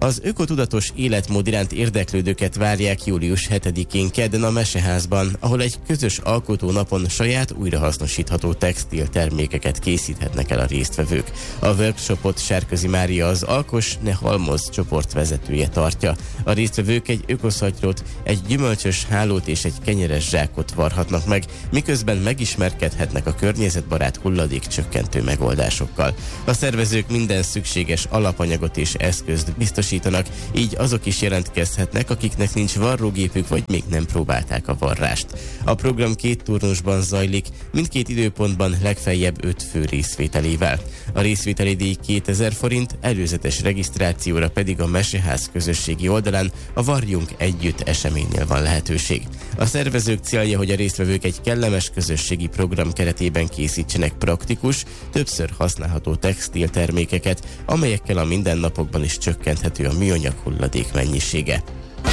Az ökotudatos életmód iránt érdeklődőket várják július 7-én kedden a Meseházban, ahol egy közös alkotónapon saját újrahasznosítható textil termékeket készíthetnek el a résztvevők. A workshopot Sárközi Mária, az Alkos Ne Halmozz csoport vezetője tartja. A résztvevők egy ökoszatyrot, egy gyümölcsös hálót és egy kenyeres zsákot varhatnak meg, miközben megismerkedhetnek a környezetbarát hulladékcsökkentő megoldásokkal. A szervezők minden szükséges alapanyagot és eszközt biztosítanak, így azok is jelentkezhetnek, akiknek nincs varrógépük, vagy még nem próbálták a varrást. A program 2 turnusban zajlik, mindkét időpontban legfeljebb 5 fő részvételével. A részvételi díj 2000 forint, előzetes regisztrációra pedig a Meseház közösségi oldalán a Varjunk Együtt eseménynél van lehetőség. A szervezők célja, hogy a résztvevők egy kellemes közösségi program keretében készítsenek praktikus, többször használható textiltermékeket, amelyekkel a mindennapokban is csökkenthető a műanyag hulladék mennyisége.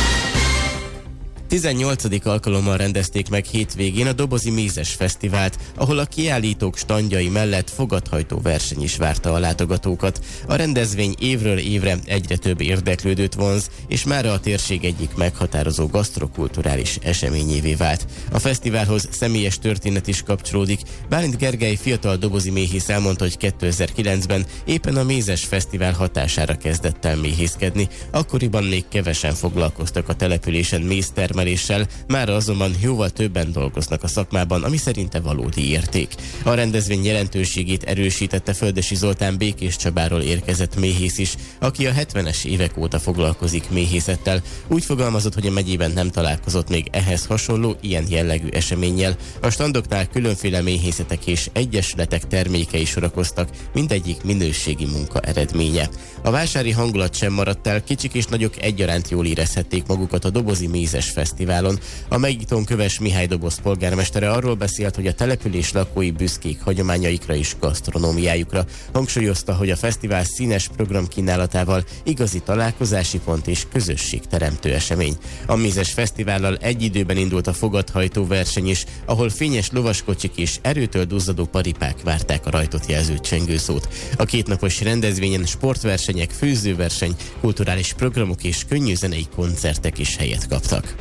18. alkalommal rendezték meg hétvégén a Dobozi Mézes Fesztivált, ahol a kiállítók standjai mellett fogadhajtó verseny is várta a látogatókat. A rendezvény évről évre egyre több érdeklődőt vonz, és mára a térség egyik meghatározó gasztrokulturális eseményévé vált. A fesztiválhoz személyes történet is kapcsolódik. Bálint Gergely, fiatal dobozi méhész elmondta, hogy 2009-ben éppen a Mézes Fesztivál hatására kezdett el méhészkedni. Akkoriban még kevesen foglalkoztak a településen méztermeléssel, mára azonban jóval többen dolgoznak a szakmában, ami szerinte valódi érték. A rendezvény jelentőségét erősítette Földesi Zoltán Békéscsabáról érkezett méhész is, aki a 70-es évek óta foglalkozik méhészettel. Úgy fogalmazott, hogy a megyében nem találkozott még ehhez hasonló, ilyen jellegű eseménnyel. A standoknál különféle méhészetek és egyesületek termékei sorakoztak, mindegyik minőségi munka eredménye. A vásári hangulat sem maradt el, kicsik és nagyok egyaránt jól érezhették magukat a Dobozi Mézes Fesztiválon. A megnyitón Köves Mihály Doboz polgármestere arról beszélt, hogy a település lakói büszkék hagyományaikra és gasztronómiájukra. Hangsúlyozta, hogy a fesztivál színes programkínálatával igazi találkozási pont és közösségteremtő esemény. A Mézes Fesztivállal egy időben indult a fogadhajtó verseny is, ahol fényes lovaskocsik és erőtől duzzadó paripák várták a rajtot jelző csengőszót. A kétnapos rendezvényen sportversenyek, főzőverseny, kulturális programok és könnyű zenei koncertek is helyet kaptak.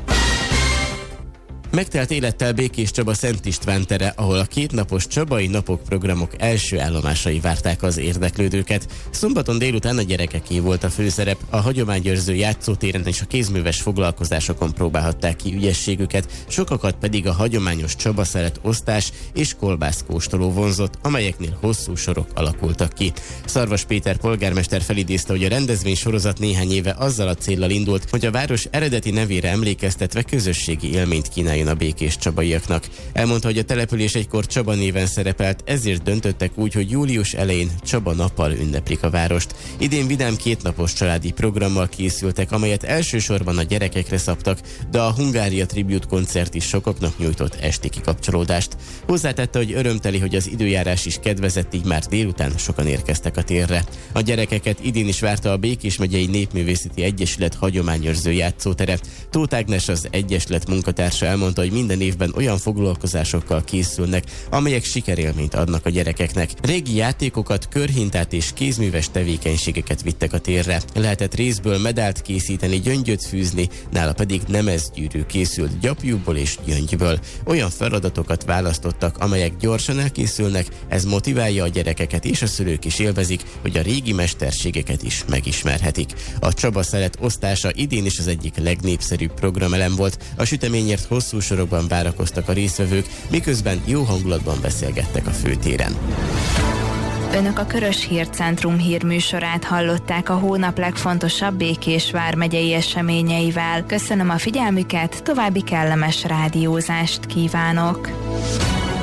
Megtelt élettel Békéscsaba Szent István tere, ahol a kétnapos Csabai Napok programok első állomásai várták az érdeklődőket. Szombaton délután a gyerekeké volt a főszerep, a hagyományőrző játszótéren és a kézműves foglalkozásokon próbálhatták ki ügyességüket, sokakat pedig a hagyományos csabaszeret osztás és kolbászkóstoló vonzott, amelyeknél hosszú sorok alakultak ki. Szarvas Péter polgármester felidézte, hogy a rendezvény sorozat néhány éve azzal a céllal indult, hogy a város eredeti nevére emlékeztetve közösségi élményt kínáljon a békéscsabaiaknak. Elmondta, hogy a település egykor Csaba néven szerepelt, ezért döntöttek úgy, hogy július elején Csaba nappal ünneplik a várost. Idén vidám kétnapos családi programmal készültek, amelyet elsősorban a gyerekekre szabtak, de a Hungária Tribute koncert is sokaknak nyújtott esti kikapcsolódást. Hozzátette, hogy örömteli, hogy az időjárás is kedvezett, így már délután sokan érkeztek a térre. A gyerekeket idén is várta a Békés megyei Népművészeti Egyesület hagyományőrző játszótere. Tóth Ágnes, az egyesület munkatársa elmondta, hogy minden évben olyan foglalkozásokkal készülnek, amelyek sikerélményt adnak a gyerekeknek. Régi játékokat, körhintát és kézműves tevékenységeket vittek a térre. Lehetett részből medált készíteni, gyöngyöt fűzni, nála pedig nemezgyűrű készült gyapjúból és gyöngyből. Olyan feladatokat választottak, amelyek gyorsan elkészülnek, ez motiválja a gyerekeket, és a szülők is élvezik, hogy a régi mesterségeket is megismerhetik. A Csaba szeret osztása idén is az egyik legnépszerűbb programelem volt. A süteményért hosszú sorokban várakoztak a résztvevők, miközben jó hangulatban beszélgettek a főtéren. Önök a Körös Hírcentrum hírműsorát hallották a hónap legfontosabb Békés vármegyei eseményeivel. Köszönöm a figyelmüket, további kellemes rádiózást kívánok!